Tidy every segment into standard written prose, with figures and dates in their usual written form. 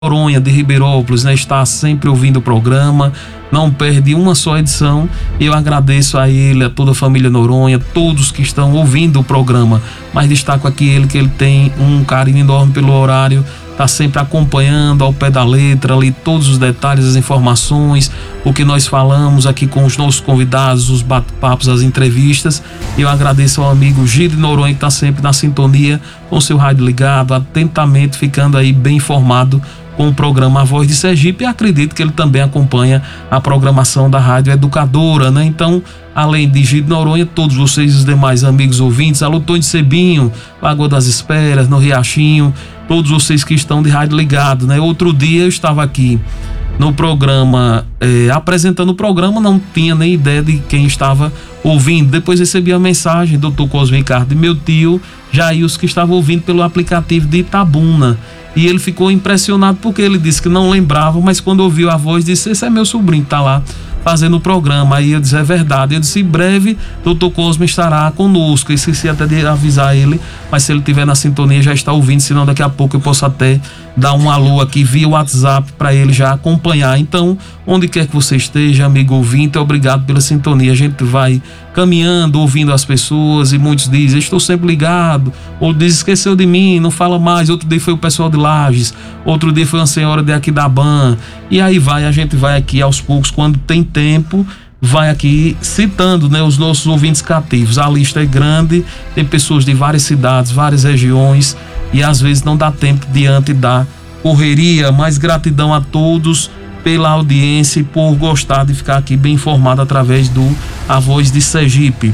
Noronha de Ribeirópolis, né, está sempre ouvindo o programa, não perde uma só edição. Eu agradeço a ele, a toda a família Noronha, todos que estão ouvindo o programa, mas destaco aqui ele, que ele tem um carinho enorme pelo horário, está sempre acompanhando ao pé da letra ali todos os detalhes, as informações, o que nós falamos aqui com os nossos convidados, os bate-papos, as entrevistas. Eu agradeço ao amigo Gide Noronha, que está sempre na sintonia com seu rádio ligado, atentamente ficando aí bem informado com o programa A Voz de Sergipe, e acredito que ele também acompanha a programação da Rádio Educadora, né? Então, além de Gide Noronha, todos vocês, os demais amigos ouvintes, alô Tony Sebinho, Lagoa das Esperas, no Riachinho, todos vocês que estão de rádio ligado, né? Outro dia eu estava aqui no programa, apresentando o programa, não tinha nem ideia de quem estava ouvindo. Depois recebi a mensagem do Dr. Cosme Ricardo e meu tio Jailson, que estava ouvindo pelo aplicativo de Itabuna. E ele ficou impressionado porque ele disse que não lembrava, mas quando ouviu a voz disse: esse é meu sobrinho que tá lá fazendo o programa. Aí eu disse: é verdade. Eu disse: em breve Dr. Cosme estará conosco. Eu esqueci até de avisar ele, mas se ele estiver na sintonia já está ouvindo, senão daqui a pouco eu posso até dar um alô aqui via WhatsApp para ele já acompanhar. Então, onde quer que você esteja, amigo ouvinte, obrigado pela sintonia. A gente vai caminhando, ouvindo as pessoas, e muitos dizem: estou sempre ligado, ou diz: esqueceu de mim, não fala mais. Outro dia foi o pessoal de Lages, outro dia foi uma senhora de aqui da Ban, e aí vai, a gente vai aqui aos poucos, quando tem tempo, vai aqui citando, né, os nossos ouvintes cativos. A lista é grande, tem pessoas de várias cidades, várias regiões, e às vezes não dá tempo diante da correria, mas gratidão a todos pela audiência e por gostar de ficar aqui bem informado através do A Voz de Sergipe.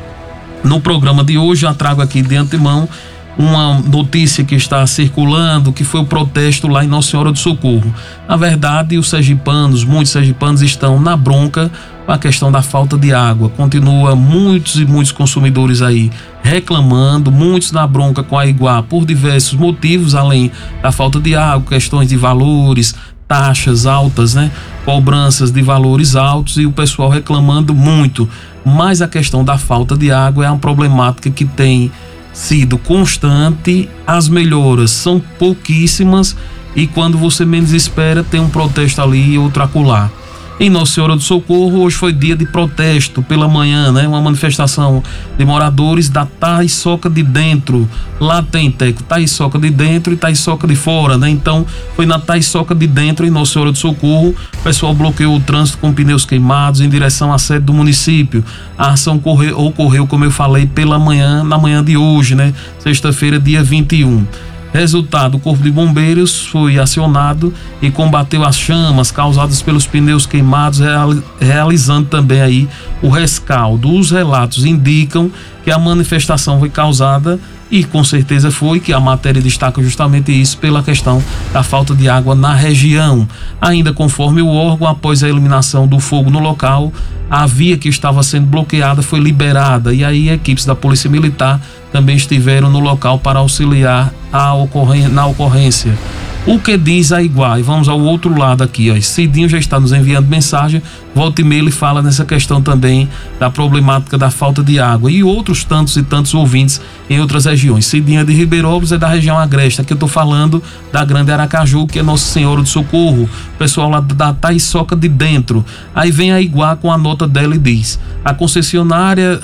No programa de hoje já trago aqui de antemão uma notícia que está circulando, que foi o protesto lá em Nossa Senhora do Socorro. Na verdade, os sergipanos, muitos sergipanos estão na bronca com a questão da falta de água. Continua muitos e muitos consumidores aí reclamando, muitos na bronca com a Aiguá por diversos motivos, além da falta de água, questões de valores, taxas altas, né? Cobranças de valores altos, e o pessoal reclamando muito. Mas a questão da falta de água é uma problemática que tem sido constante, as melhoras são pouquíssimas, e quando você menos espera tem um protesto ali e outro acolá. Em Nossa Senhora do Socorro, hoje foi dia de protesto pela manhã, né? Uma manifestação de moradores da Taiçoca de Dentro. Lá tem, Teco, Taiçoca de Dentro e Taiçoca de Fora, né? Então, foi na Taiçoca de Dentro, em Nossa Senhora do Socorro. O pessoal bloqueou o trânsito com pneus queimados em direção à sede do município. A ação ocorreu, como eu falei, pela manhã, na manhã de hoje, né? Sexta-feira, dia 21. Resultado: o Corpo de Bombeiros foi acionado e combateu as chamas causadas pelos pneus queimados, realizando também aí o rescaldo. Os relatos indicam que a manifestação foi causada, e com certeza foi, que a matéria destaca justamente isso, pela questão da falta de água na região. Ainda conforme o órgão, após a eliminação do fogo no local, a via que estava sendo bloqueada foi liberada, e aí equipes da Polícia Militar também estiveram no local para auxiliar na ocorrência. O que diz a Aiguá? E vamos ao outro lado aqui, ó. Cidinho já está nos enviando mensagem, volta e meia ele fala nessa questão também da problemática da falta de água, e outros tantos e tantos ouvintes em outras regiões. Cidinho é de Ribeirópolis, é da região agreste. Aqui eu estou falando da Grande Aracaju, que é Nossa Senhora do Socorro, pessoal lá da Taiçoca de Dentro. Aí vem a Aiguá com a nota dela e diz: a concessionária,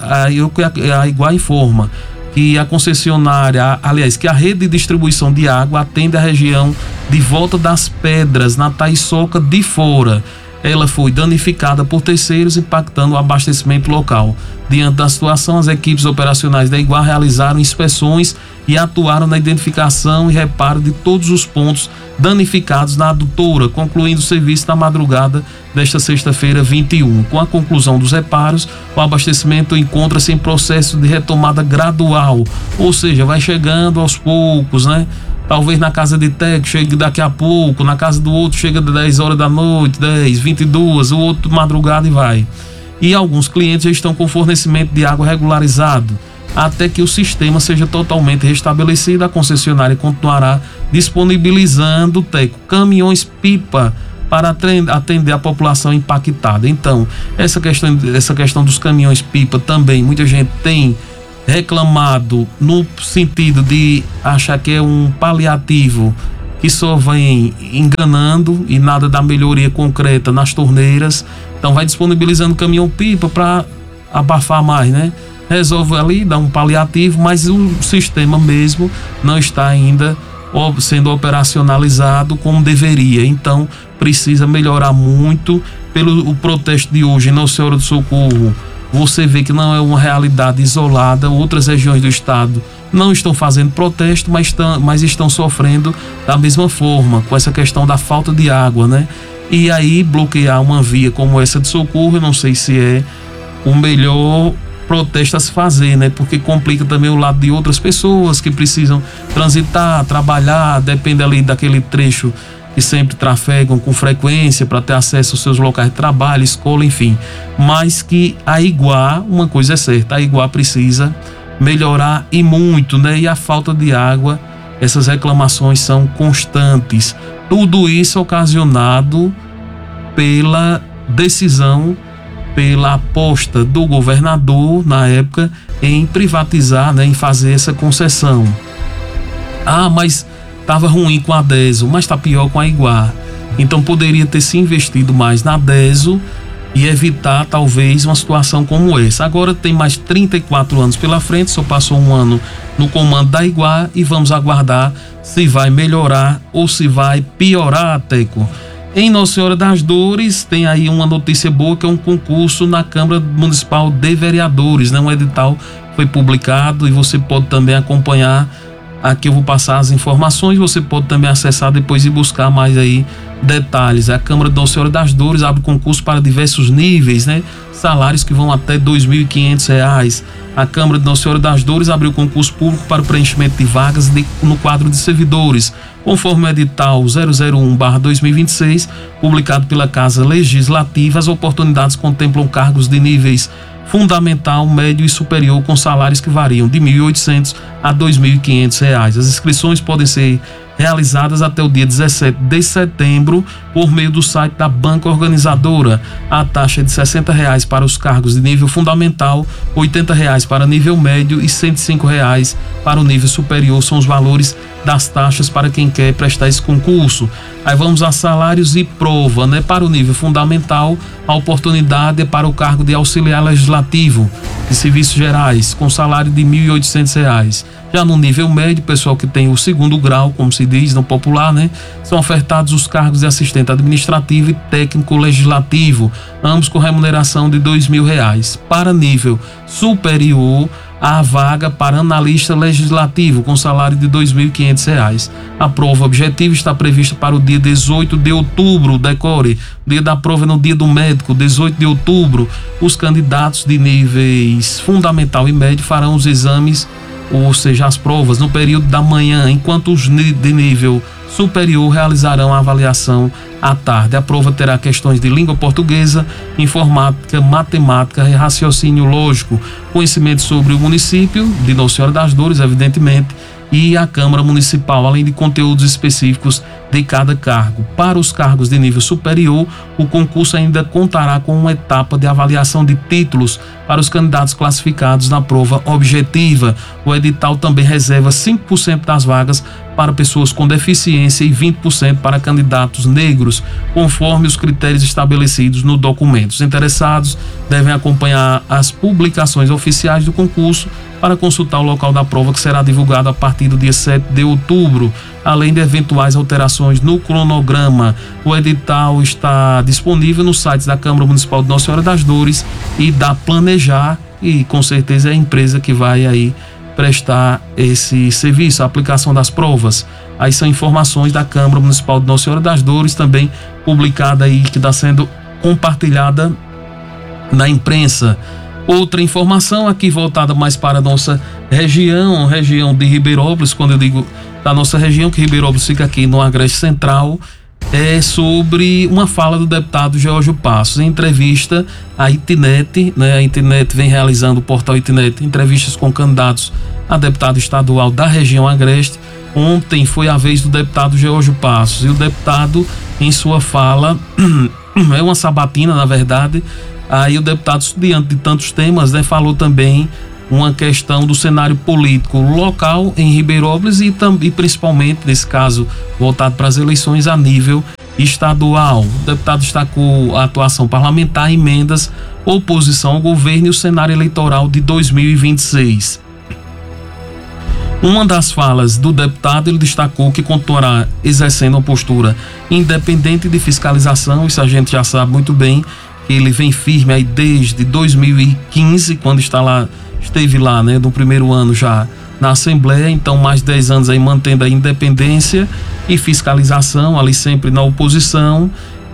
a Aiguá informa que a concessionária, aliás, que a rede de distribuição de água atende a região de Volta das Pedras, na Taiçoca de Fora. Ela foi danificada por terceiros, impactando o abastecimento local. Diante da situação, as equipes operacionais da Aiguá realizaram inspeções e atuaram na identificação e reparo de todos os pontos danificados na adutora, concluindo o serviço na madrugada desta sexta-feira 21. Com a conclusão dos reparos, o abastecimento encontra-se em processo de retomada gradual, ou seja, vai chegando aos poucos, né? Talvez na casa de Teco chegue daqui a pouco, na casa do outro chega de 10 horas da noite, 10, 22, o outro madrugada, e vai. E alguns clientes já estão com fornecimento de água regularizado. Até que o sistema seja totalmente restabelecido, a concessionária continuará disponibilizando, Teco, caminhões-pipa para atender a população impactada. Então, essa questão dos caminhões-pipa também, muita gente tem reclamado no sentido de achar que é um paliativo, que só vem enganando e nada da melhoria concreta nas torneiras. Então vai disponibilizando caminhão-pipa para abafar mais, né? Resolve ali, dá um paliativo, mas o sistema mesmo não está ainda sendo operacionalizado como deveria. Então precisa melhorar muito. Pelo o protesto de hoje em Nossa Senhora do Socorro, você vê que não é uma realidade isolada. Outras regiões do estado não estão fazendo protesto, mas estão sofrendo da mesma forma, com essa questão da falta de água, né? E aí bloquear uma via como essa de Socorro, eu não sei se é o melhor protesto a se fazer, né? Porque complica também o lado de outras pessoas que precisam transitar, trabalhar, depende ali daquele trecho que sempre trafegam com frequência para ter acesso aos seus locais de trabalho, escola, enfim. Mas que a Iguá, uma coisa é certa, a Iguá precisa melhorar e muito, né? E a falta de água, essas reclamações são constantes. Tudo isso ocasionado pela decisão, pela aposta do governador na época em privatizar, né? Em fazer essa concessão. Ah, mas estava ruim com a DESO, mas está pior com a Iguá. Então poderia ter se investido mais na DESO e evitar talvez uma situação como essa. Agora tem mais 34 anos pela frente, só passou um ano no comando da Iguá e vamos aguardar se vai melhorar ou se vai piorar, Teco. Em Nossa Senhora das Dores tem aí uma notícia boa, que é um concurso na Câmara Municipal de Vereadores, né? Um edital foi publicado e você pode também acompanhar. Aqui eu vou passar as informações, você pode também acessar depois e buscar mais aí detalhes. A Câmara de Nossa Senhora das Dores abre concurso para diversos níveis, né? Salários que vão até R$ 2.500. A Câmara de Nossa Senhora das Dores abriu concurso público para o preenchimento de vagas no quadro de servidores, conforme o edital 001/2026, publicado pela Casa Legislativa. As oportunidades contemplam cargos de níveis fundamental, médio e superior, com salários que variam de R$ 1.800 a R$ 2.500. As inscrições podem ser realizadas até o dia 17 de setembro por meio do site da banca organizadora. A taxa é de R$ 60 para os cargos de nível fundamental, R$ 80 para nível médio e R$ 105 para o nível superior. São os valores das taxas para quem quer prestar esse concurso. Aí vamos a salários e prova, né? Para o nível fundamental, a oportunidade é para o cargo de auxiliar legislativo de serviços gerais, com salário de R$ 1.800. Já no nível médio, pessoal que tem o segundo grau, como se diz no popular, né? São ofertados os cargos de assistente administrativo e técnico legislativo, ambos com remuneração de R$ 2.000. Para nível superior, a vaga para analista legislativo com salário de R$ 2.500. A prova objetiva está prevista para o dia 18 de outubro, decore, o dia da prova é no dia do médico, 18 de outubro. Os candidatos de níveis fundamental e médio farão os exames, ou seja, as provas, no período da manhã, enquanto os de nível superior realizarão a avaliação à tarde. A prova terá questões de língua portuguesa, informática, matemática e raciocínio lógico, conhecimento sobre o município de Nossa Senhora das Dores, evidentemente, e a Câmara Municipal, além de conteúdos específicos de cada cargo. Para os cargos de nível superior, o concurso ainda contará com uma etapa de avaliação de títulos para os candidatos classificados na prova objetiva. O edital também reserva 5% das vagas para pessoas com deficiência e 20% para candidatos negros, conforme os critérios estabelecidos no documento. Os interessados devem acompanhar as publicações oficiais do concurso para consultar o local da prova, que será divulgado a partir do dia 7 de outubro, além de eventuais alterações no cronograma. O edital está disponível nos sites da Câmara Municipal de Nossa Senhora das Dores e da Planejar, e com certeza é a empresa que vai aí prestar esse serviço, a aplicação das provas. Aí são informações da Câmara Municipal de Nossa Senhora das Dores, também publicada aí, que está sendo compartilhada na imprensa. Outra informação aqui voltada mais para a nossa região de Ribeirópolis, quando eu digo da nossa região, que Ribeirópolis fica aqui no Agreste Central, é sobre uma fala do deputado Geórgio Passos. Em entrevista à Itinet, né? A Itinet vem realizando, o portal Itinet, entrevistas com candidatos a deputado estadual da região Agreste. Ontem foi a vez do deputado Geórgio Passos, e o deputado, em sua fala, é uma sabatina, na verdade. Aí o deputado, diante de tantos temas, né, falou também uma questão do cenário político local em Ribeirópolis e principalmente, nesse caso, voltado para as eleições a nível estadual. O deputado destacou a atuação parlamentar, emendas, oposição ao governo e o cenário eleitoral de 2026. Uma das falas do deputado, ele destacou que continuará exercendo uma postura independente de fiscalização. Isso a gente já sabe muito bem, que ele vem firme aí desde 2015, quando esteve lá, né, no primeiro ano já na Assembleia. Então, mais de 10 anos aí mantendo a independência e fiscalização, ali sempre na oposição.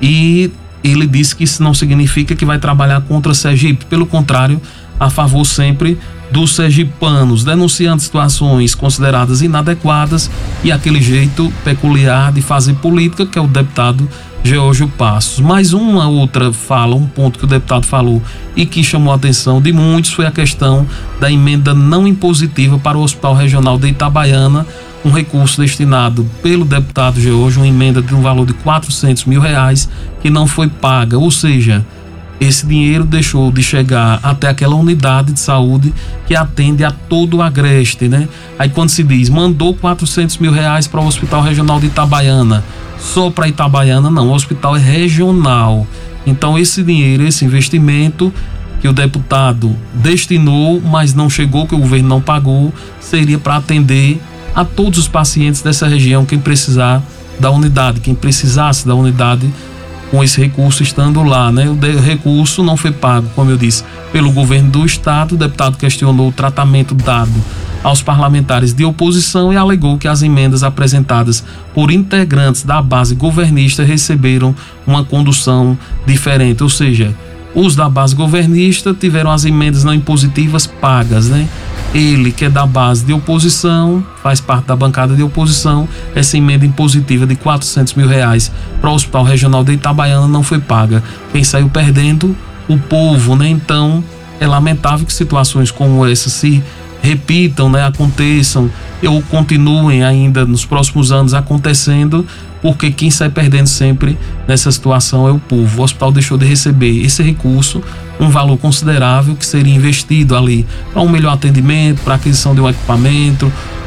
E ele disse que isso não significa que vai trabalhar contra Sergipe, pelo contrário, a favor sempre dos sergipanos, denunciando situações consideradas inadequadas e aquele jeito peculiar de fazer política, que é o deputado Geórgio Passos. Mais uma outra fala, um ponto que o deputado falou e que chamou a atenção de muitos, foi a questão da emenda não impositiva para o Hospital Regional de Itabaiana, um recurso destinado pelo deputado Geórgio, uma emenda de um valor de R$400 mil que não foi paga, ou seja, esse dinheiro deixou de chegar até aquela unidade de saúde que atende a todo o Agreste, né? Aí quando se diz, mandou R$400 mil para o Hospital Regional de Itabaiana, só para Itabaiana não, o hospital é regional. Então esse dinheiro, esse investimento que o deputado destinou, mas não chegou, que o governo não pagou, seria para atender a todos os pacientes dessa região, quem precisar da unidade, quem precisasse da unidade com esse recurso estando lá, né? O recurso não foi pago, como eu disse, pelo governo do estado. O deputado questionou o tratamento dado aos parlamentares de oposição e alegou que as emendas apresentadas por integrantes da base governista receberam uma condução diferente, ou seja, os da base governista tiveram as emendas não impositivas pagas, né? Ele, que é da base de oposição, faz parte da bancada de oposição, essa emenda impositiva de R$400 mil para o Hospital Regional de Itabaiana não foi paga. Quem saiu perdendo? O povo, né? Então, é lamentável que situações como essa se repitam, né? Aconteçam ou continuem ainda nos próximos anos acontecendo, porque quem sai perdendo sempre nessa situação é o povo. O hospital deixou de receber esse recurso, um valor considerável que seria investido ali para um melhor atendimento, para aquisição de um equipamento,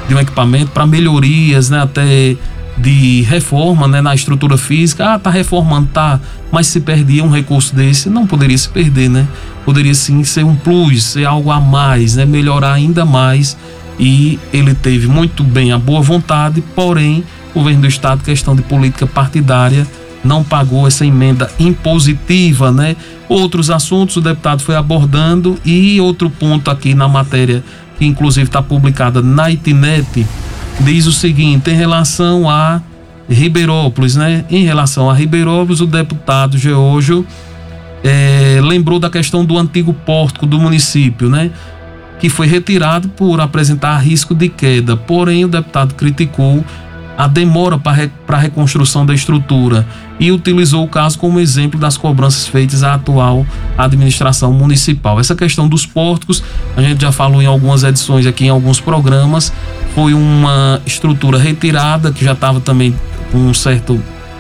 para melhorias, né, até de reforma, né, na estrutura física. Tá reformando, tá, mas se perdia um recurso desse, não poderia se perder, né? Poderia sim ser um plus, ser algo a mais, né, melhorar ainda mais. E ele teve muito bem a boa vontade, porém o governo do estado, questão de política partidária, não pagou essa emenda impositiva, né? Outros assuntos o deputado foi abordando, e outro ponto aqui na matéria, que inclusive está publicada na Itinet, diz o seguinte, em relação a Ribeirópolis, né? Em relação a Ribeirópolis, o deputado Geórgio lembrou da questão do antigo pórtico do município, né? Que foi retirado por apresentar risco de queda, porém o deputado criticou a demora para a reconstrução da estrutura e utilizou o caso como exemplo das cobranças feitas à atual administração municipal. Essa questão dos pórticos, a gente já falou em algumas edições aqui, em alguns programas, foi uma estrutura retirada que já estava também com um certo,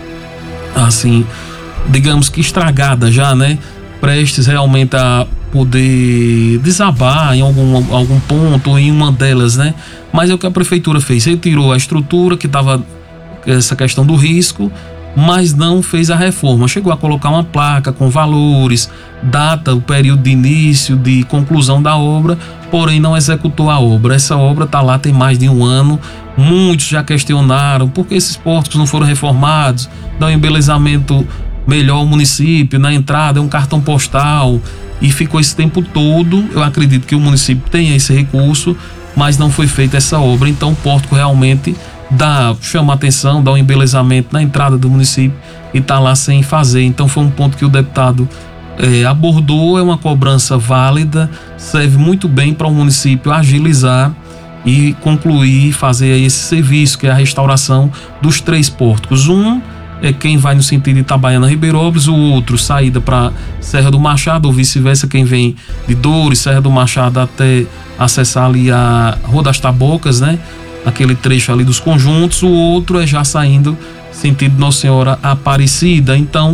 assim, digamos que estragada já, né? Prestes realmente a poder desabar em algum ponto, em uma delas, né? Mas é o que a prefeitura fez, retirou a estrutura que estava, essa questão do risco, mas não fez a reforma. Chegou a colocar uma placa com valores, data, o período de início, de conclusão da obra, porém não executou a obra. Essa obra está lá tem mais de um ano. Muitos já questionaram por que esses pórticos não foram reformados, dá um embelezamento melhor ao município, na entrada é um cartão postal, e ficou esse tempo todo. Eu acredito que o município tenha esse recurso, mas não foi feita essa obra. Então o pórtico realmente chama atenção, dá um embelezamento na entrada do município e está lá sem fazer. Então foi um ponto que o deputado abordou, é uma cobrança válida, serve muito bem para o município agilizar e concluir, fazer esse serviço, que é a restauração dos 3 pórticos. Um é quem vai no sentido de Itabaiana Ribeirópolis, o outro saída para Serra do Machado, ou vice-versa, quem vem de Dores, Serra do Machado, até acessar ali a Rua das Tabocas, né? Aquele trecho ali dos conjuntos. O outro é já saindo sentido Nossa Senhora Aparecida. Então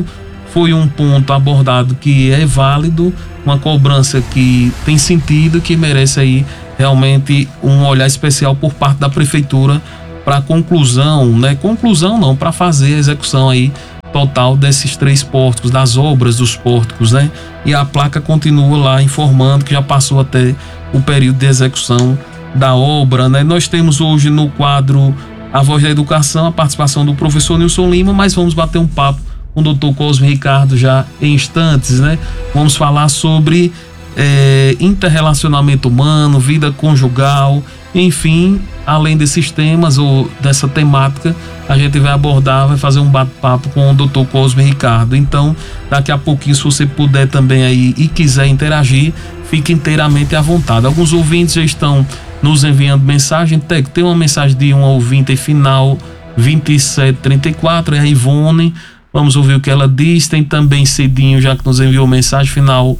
foi um ponto abordado que é válido, uma cobrança que tem sentido, que merece aí realmente um olhar especial por parte da prefeitura para conclusão, né? Conclusão não, para fazer a execução aí total desses 3 pórticos, das obras dos pórticos, né? E a placa continua lá informando que já passou até o período de execução da obra, né? Nós temos hoje no quadro A Voz da Educação a participação do professor Nilson Lima, mas vamos bater um papo com o Dr. Cosme Ricardo já em instantes, né? Vamos falar sobre interrelacionamento humano, vida conjugal, enfim, além desses temas ou dessa temática, a gente vai abordar, vai fazer um bate-papo com o Dr. Cosme Ricardo. Então, daqui a pouquinho, se você puder também aí e quiser interagir, fique inteiramente à vontade. Alguns ouvintes já estão nos enviando mensagem. Tem uma mensagem de um ouvinte final 2734, é a Ivone. Vamos ouvir o que ela diz. Tem também Cidinho, já que nos enviou mensagem final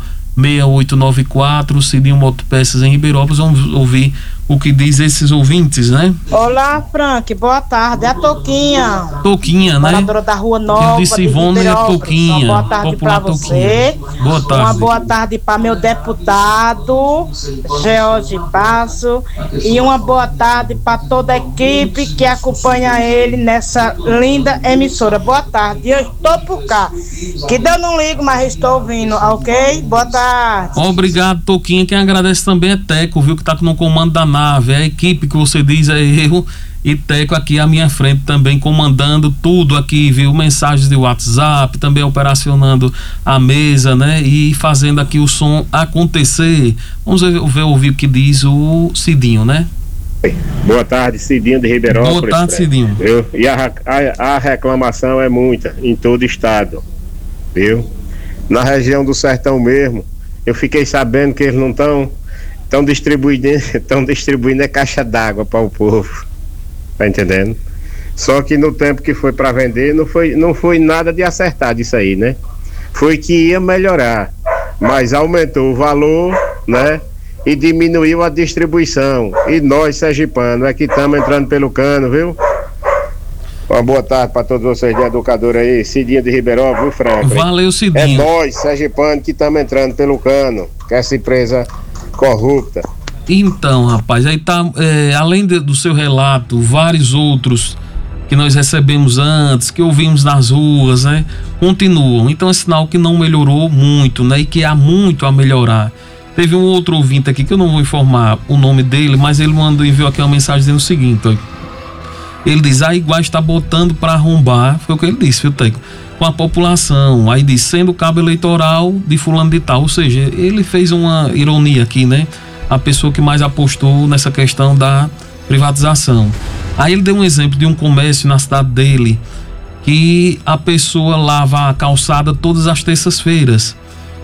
6894, Cidinho Motopeças em Ribeirópolis. Vamos ouvir o que diz esses ouvintes, né? Olá, Frank, boa tarde. É a Toquinha. Toquinha, né? Moradora da Rua Nova. Eu disse Ivone e a Toquinha. Uma boa tarde para você. Boa tarde. Uma boa tarde para meu deputado, George Passo. E uma boa tarde para toda a equipe que acompanha ele nessa linda emissora. Boa tarde. Eu estou por cá. Que eu não ligo, mas estou ouvindo, ok? Boa tarde. Obrigado, Toquinha. Quem agradece também é Teco, viu? Que tá no comando da nave. A equipe que você diz é eu e Teco aqui à minha frente também comandando tudo aqui, viu? Mensagens de WhatsApp, também operacionando a mesa, né? E fazendo aqui o som acontecer. Vamos ouvir o que diz o Cidinho, né? Boa tarde, Cidinho de Ribeirópolis. Boa tarde, Cidinho. E a reclamação é muita em todo o estado, viu? Na região do Sertão mesmo, eu fiquei sabendo que eles não estão distribuindo caixa d'água para o povo, tá entendendo? Só que no tempo que foi para vender não foi nada de acertar disso aí, né? Foi que ia melhorar, mas aumentou o valor, né? E diminuiu a distribuição. E nós, sergipanos, é que estamos entrando pelo cano, viu? Uma boa tarde para todos vocês de educador aí, Cidinho de Ribeirópolis, viu, Franklin? Valeu, Cidinho. É nós, sergipanos, que estamos entrando pelo cano, que essa empresa corrupta. Então, rapaz, aí tá, além do seu relato, vários outros que nós recebemos antes, que ouvimos nas ruas, né, continuam. Então é sinal que não melhorou muito, né, e que há muito a melhorar. Teve um outro ouvinte aqui que eu não vou informar o nome dele, mas ele enviou aqui uma mensagem dizendo o seguinte, ó. Ele diz, a Iguá está botando para arrombar, foi o que ele disse, viu, Teco? Com a população, aí diz, sendo cabo eleitoral de fulano de tal, ou seja, ele fez uma ironia aqui, né? A pessoa que mais apostou nessa questão da privatização. Aí ele deu um exemplo de um comércio na cidade dele, que a pessoa lava a calçada todas as terças-feiras.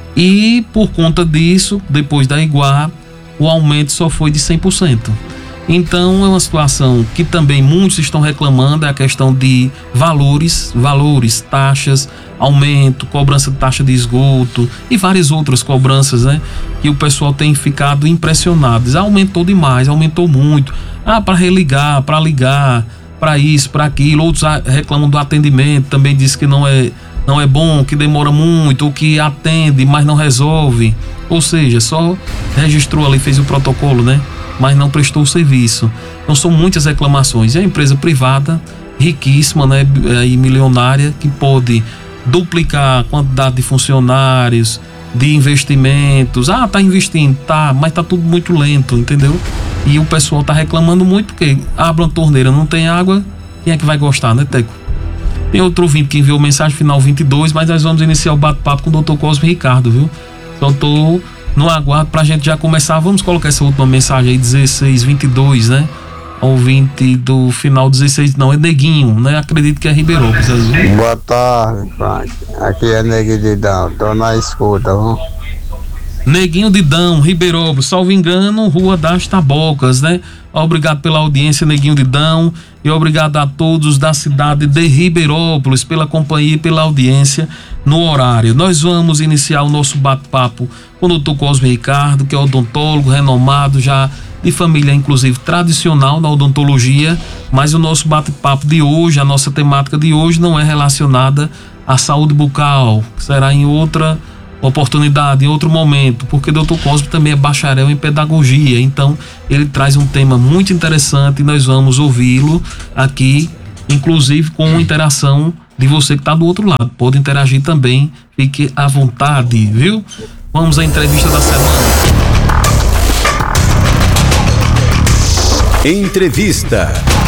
E por conta disso, depois da Iguá, o aumento só foi de 100%. Então é uma situação que também muitos estão reclamando, é a questão de valores, taxas, aumento, cobrança de taxa de esgoto e várias outras cobranças, né? Que o pessoal tem ficado impressionado. Aumentou demais, aumentou muito. Para religar, para ligar, para isso, para aquilo. Outros reclamam do atendimento, também diz que não é bom, que demora muito, ou que atende, mas não resolve. Ou seja, só registrou ali, fez o protocolo, né? Mas não prestou o serviço. Então são muitas reclamações. É a empresa privada, riquíssima, né? E milionária, que pode duplicar a quantidade de funcionários, de investimentos. Tá investindo, mas tá tudo muito lento, entendeu? E o pessoal tá reclamando muito porque abre uma torneira, não tem água, quem é que vai gostar, né, Teco? Tem outro ouvinte que enviou mensagem final 22, mas nós vamos iniciar o bate-papo com o Dr. Cosme Ricardo, viu? Só tô no aguardo pra gente já começar. Vamos colocar essa última mensagem aí, 1622, né? Ouvinte do final 16, não, é Neguinho, né? Acredito que é Ribeirópolis. Boa tarde, Frank. Aqui é Neguinho de Dão, tô na escuta, viu? Neguinho de Dão, Ribeirópolis, salvo engano, Rua das Tabocas, né? Obrigado pela audiência, Neguinho de Dão, e obrigado a todos da cidade de Ribeirópolis pela companhia e pela audiência no horário. Nós vamos iniciar o nosso bate-papo com o Dr. Cosme Ricardo, que é odontólogo renomado, já de família inclusive tradicional na odontologia, mas o nosso bate-papo de hoje, a nossa temática de hoje não é relacionada a saúde bucal, que será em outra oportunidade, em outro momento, porque Dr. Cosme também é bacharel em pedagogia, então ele traz um tema muito interessante e nós vamos ouvi-lo aqui, inclusive com interação de você que está do outro lado. Pode interagir também, fique à vontade, viu? Vamos à entrevista da semana. Entrevista.